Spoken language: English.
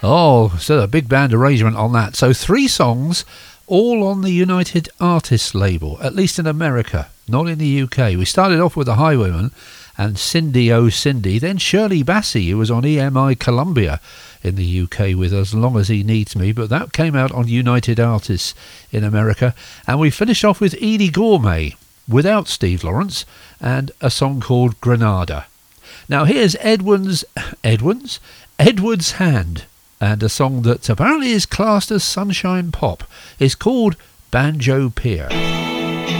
Oh, so a big band arrangement on that. So 3 songs, all on the United Artists label, at least in America, not in the UK. We started off with the Highwaymen and Cindy Oh Cindy, then Shirley Bassey, who was on EMI Columbia in the UK with As Long As He Needs Me, but that came out on United Artists in America. And we finished off with Edie Gourmet, without Steve Lawrence, and a song called Granada. Now here's Edward's Hand, and a song that apparently is classed as sunshine pop. It's called Banjo Pier.